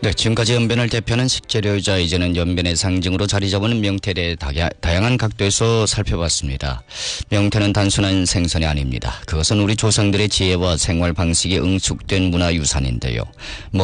네, 지금까지 연변을 대표하는 식재료이자 이제는 연변의 상징으로 자리 잡은 명태에 대해 다양한 각도에서 살펴봤습니다. 명태는 단순한 생선이 아닙니다. 그것은 우리 조상들의 지혜와 생활 방식에 응축된 문화유산인데요.